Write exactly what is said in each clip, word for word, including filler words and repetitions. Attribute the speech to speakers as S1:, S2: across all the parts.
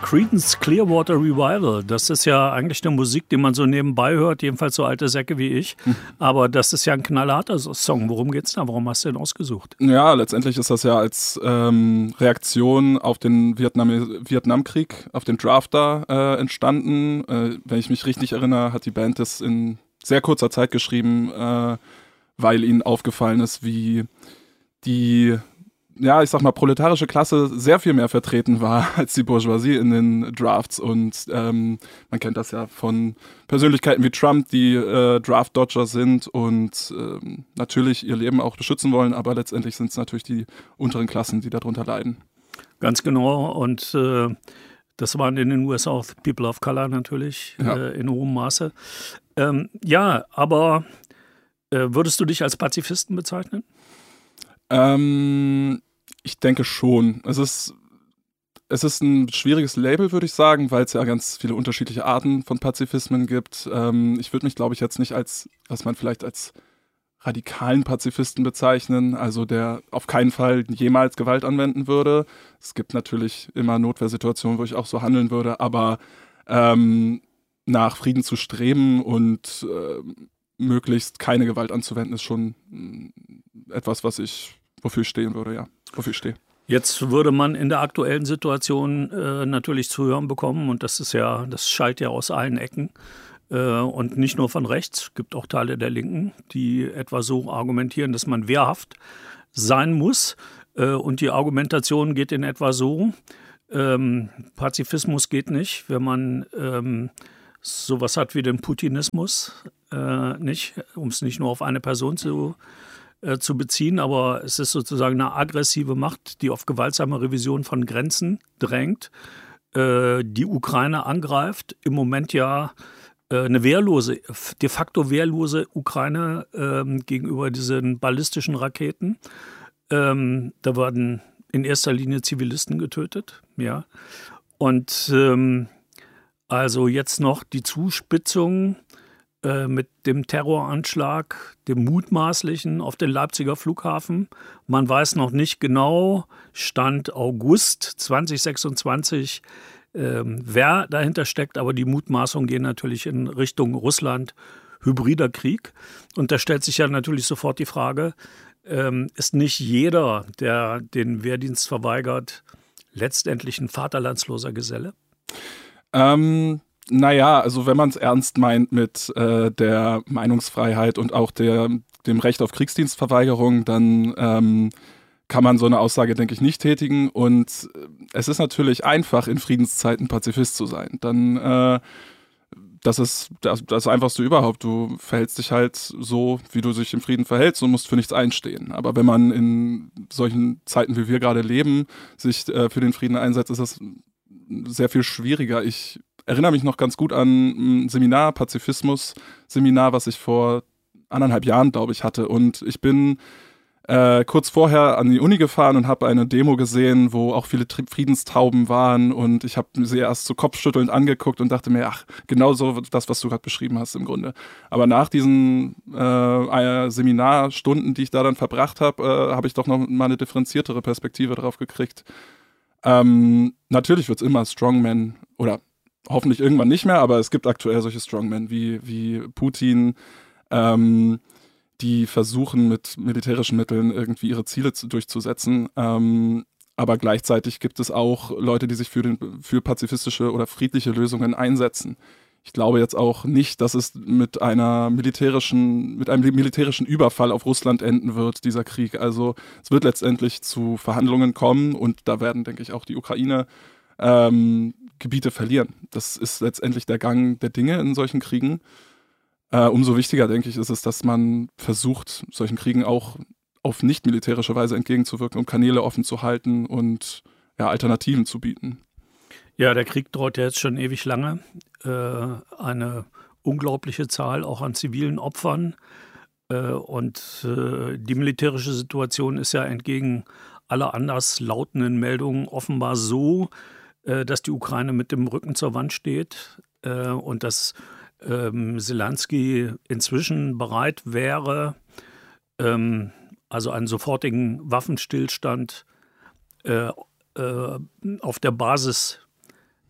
S1: Creedence Clearwater Revival, das ist ja eigentlich eine Musik, die man so nebenbei hört, jedenfalls so alte Säcke wie ich. Aber das ist ja ein knallharter Song. Worum geht's da? Warum hast du den ausgesucht?
S2: Ja, letztendlich ist das ja als ähm, Reaktion auf den Vietnam Vietnamkrieg, auf den Draft da äh, entstanden. Äh, wenn ich mich richtig erinnere, hat die Band das in sehr kurzer Zeit geschrieben, äh, weil ihnen aufgefallen ist, wie die, ja, ich sag mal, proletarische Klasse sehr viel mehr vertreten war als die Bourgeoisie in den Drafts. Und ähm, man kennt das ja von Persönlichkeiten wie Trump, die äh, Draft-Dodger sind und ähm, natürlich ihr Leben auch beschützen wollen, aber letztendlich sind es natürlich die unteren Klassen, die darunter leiden.
S1: Ganz genau. Und äh, das waren in den U S A auch People of Color natürlich
S2: Ja.
S1: äh, in hohem Maße. Ähm, ja, aber äh, würdest du dich als Pazifisten bezeichnen?
S2: Ähm, ich denke schon. Es ist, es ist ein schwieriges Label, würde ich sagen, weil es ja ganz viele unterschiedliche Arten von Pazifismen gibt. Ähm, ich würde mich, glaube ich, jetzt nicht als, was man vielleicht als radikalen Pazifisten bezeichnen, also der auf keinen Fall jemals Gewalt anwenden würde. Es gibt natürlich immer Notwehrsituationen, wo ich auch so handeln würde, aber ähm, nach Frieden zu streben und äh, möglichst keine Gewalt anzuwenden, ist schon mh, etwas, was ich, wofür ich stehen würde, ja, wofür ich stehe.
S1: Jetzt würde man in der aktuellen Situation äh, natürlich zu hören bekommen, und das ist ja, das schallt ja aus allen Ecken äh, und nicht nur von rechts, es gibt auch Teile der Linken, die etwa so argumentieren, dass man wehrhaft sein muss, äh, und die Argumentation geht in etwa so: ähm, Pazifismus geht nicht, wenn man ähm, sowas hat wie den Putinismus, äh, nicht, um es nicht nur auf eine Person zu äh, zu beziehen, aber es ist sozusagen eine aggressive Macht, die auf gewaltsame Revision von Grenzen drängt, äh, die Ukraine angreift, im Moment ja äh, eine wehrlose, de facto wehrlose Ukraine ähm, gegenüber diesen ballistischen Raketen. Ähm, da werden in erster Linie Zivilisten getötet, ja. Und ähm, also jetzt noch die Zuspitzung äh, mit dem Terroranschlag, dem mutmaßlichen auf den Leipziger Flughafen. Man weiß noch nicht genau, Stand August zwanzig sechsundzwanzig, ähm, wer dahinter steckt, aber die Mutmaßungen gehen natürlich in Richtung Russland, hybrider Krieg. Und da stellt sich ja natürlich sofort die Frage, ähm, ist nicht jeder, der den Wehrdienst verweigert, letztendlich ein vaterlandsloser Geselle?
S2: Ähm, naja, also wenn man es ernst meint mit äh, der Meinungsfreiheit und auch der, dem Recht auf Kriegsdienstverweigerung, dann ähm, kann man so eine Aussage, denke ich, nicht tätigen. Und es ist natürlich einfach, in Friedenszeiten Pazifist zu sein. Dann, äh, das ist das, das Einfachste überhaupt. Du verhältst dich halt so, wie du dich im Frieden verhältst und musst für nichts einstehen. Aber wenn man in solchen Zeiten, wie wir gerade leben, sich äh, für den Frieden einsetzt, ist das sehr viel schwieriger. Ich erinnere mich noch ganz gut an ein Seminar, Pazifismus-Seminar, was ich vor anderthalb Jahren, glaube ich, hatte. Und ich bin äh, kurz vorher an die Uni gefahren und habe eine Demo gesehen, wo auch viele Tri- Friedenstauben waren. Und ich habe sie erst so kopfschüttelnd angeguckt und dachte mir, ach, genau so das, was du gerade beschrieben hast im Grunde. Aber nach diesen äh, Seminarstunden, die ich da dann verbracht habe, äh, habe ich doch noch mal eine differenziertere Perspektive drauf gekriegt. Ähm, natürlich wird es immer Strongmen oder hoffentlich irgendwann nicht mehr, aber es gibt aktuell solche Strongmen wie, wie Putin, ähm, die versuchen mit militärischen Mitteln irgendwie ihre Ziele zu, durchzusetzen. Ähm, aber gleichzeitig gibt es auch Leute, die sich für, den, für pazifistische oder friedliche Lösungen einsetzen. Ich glaube jetzt auch nicht, dass es mit einer militärischen, mit einem militärischen Überfall auf Russland enden wird, dieser Krieg. Also es wird letztendlich zu Verhandlungen kommen und da werden, denke ich, auch die Ukraine ähm, Gebiete verlieren. Das ist letztendlich der Gang der Dinge in solchen Kriegen. Äh, umso wichtiger, denke ich, ist es, dass man versucht, solchen Kriegen auch auf nicht militärische Weise entgegenzuwirken, um Kanäle offen zu halten und ja, Alternativen zu bieten.
S1: Ja, der Krieg dauert ja jetzt schon ewig lange. Äh, eine unglaubliche Zahl auch an zivilen Opfern. Äh, und äh, die militärische Situation ist ja entgegen aller anders lautenden Meldungen offenbar so, äh, dass die Ukraine mit dem Rücken zur Wand steht äh, und dass ähm, Zelensky inzwischen bereit wäre, ähm, also einen sofortigen Waffenstillstand äh, äh, auf der Basis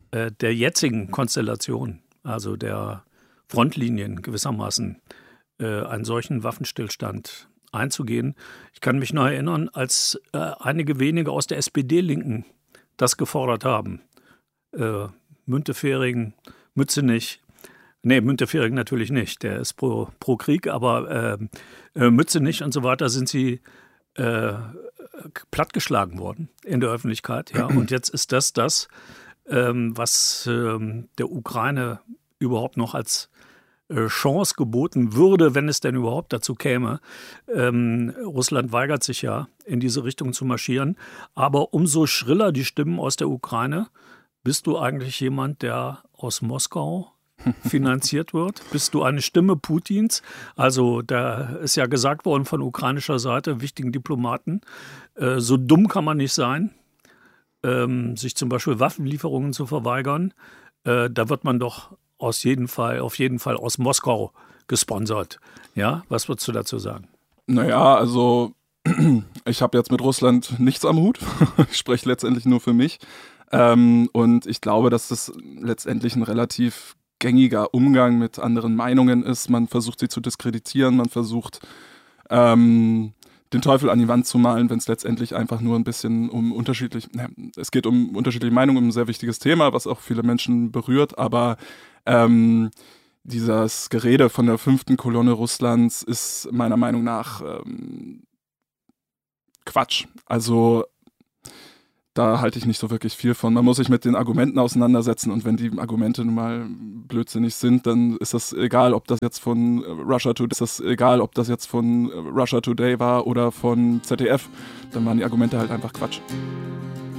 S1: äh, der jetzigen Konstellation, also der Frontlinien gewissermaßen, äh, einen solchen Waffenstillstand einzugehen. Ich kann mich noch erinnern, als äh, einige wenige aus der S P D-Linken das gefordert haben. Äh, Müntefering, Mützenich, nee, Müntefering natürlich nicht, der ist pro, pro Krieg, aber äh, äh, Mützenich und so weiter sind sie äh, plattgeschlagen worden in der Öffentlichkeit. Ja. Und jetzt ist das das, ähm, was ähm, der Ukraine überhaupt noch als Chance geboten würde, wenn es denn überhaupt dazu käme. Ähm, Russland weigert sich ja, in diese Richtung zu marschieren. Aber umso schriller die Stimmen aus der Ukraine. Bist du eigentlich jemand, der aus Moskau finanziert wird? Bist du eine Stimme Putins? Also da ist ja gesagt worden von ukrainischer Seite, wichtigen Diplomaten, äh, so dumm kann man nicht sein, ähm, sich zum Beispiel Waffenlieferungen zu verweigern. Äh, da wird man doch aus jeden Fall, auf jeden Fall aus Moskau gesponsert. Ja, was würdest du dazu sagen?
S2: Naja, also ich habe jetzt mit Russland nichts am Hut. Ich spreche letztendlich nur für mich. Ähm, und ich glaube, dass das letztendlich ein relativ gängiger Umgang mit anderen Meinungen ist. Man versucht sie zu diskreditieren, man versucht ähm, den Teufel an die Wand zu malen, wenn es letztendlich einfach nur ein bisschen um unterschiedlich, ne, es geht um unterschiedliche Meinungen, um ein sehr wichtiges Thema, was auch viele Menschen berührt, aber ähm, dieses Gerede von der fünften Kolonne Russlands ist meiner Meinung nach ähm, Quatsch. Also da halte ich nicht so wirklich viel von. Man muss sich mit den Argumenten auseinandersetzen und wenn die Argumente nun mal blödsinnig sind, dann ist das egal, ob das jetzt von Russia Today, ist das egal, ob das jetzt von Russia Today war oder von Z D F. Dann waren die Argumente halt einfach Quatsch.